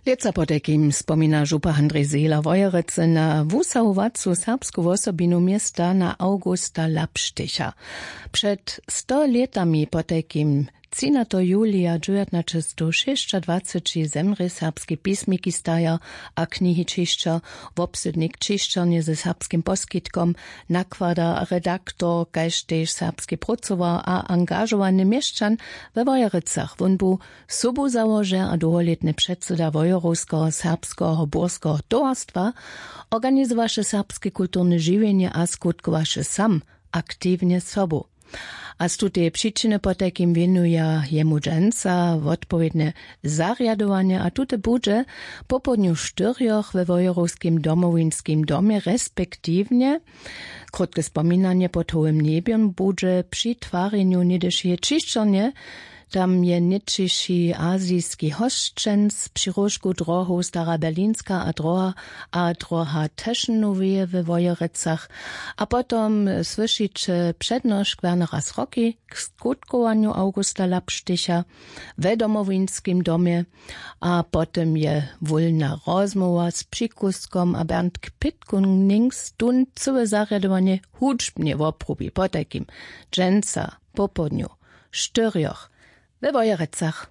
Leca potekim wspomina župa Andrej Zela Wojerecy na wusahowacu serbsku wosobinu miasta na Augusta Lapsztycha. Przed 100 latami potekim 13. Julia 1926 zemry serbski pismiki staja a knihy čišća, wobsydnik čišćarnje ze serbskim poskitkom, nakłada redaktor, kaž tež serbski pracowar a angażowany mieszczan we Wojerycach. Won bu sobu załože a długoletny předseda Wojerowskiego serbskiego burskiego towarstwa, organizowaše serbskie kulturne żywienie a skutkowaše sam aktywnie sobu. A z tutej przyczyny potekim winuje jemu dżęca odpowiednie zariadowanie, a tute budże po południu 4 we Wojerowskim domowinskim domie respektywnie krótkie wspominanie pod hołym niebiem budże przy twarzeniu niedyszie czyszczenie. Tam je niczyši azijski hosćenc, przy rożku drohu stara berlinska a droha Teschenowie we Wojerycach, a potom słyszycie przedność Wernera Sroki k skutkowaniu Augusta Lapsztycha we domowinskim domie, a potem je wolna rozmowa z przykuskom a Bernd Kpitkung tun całe zariadowanie hudżbnie woprubi po takim dżęca po południu 4 we Wojerycach.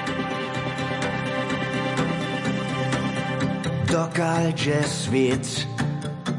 Dokalže svět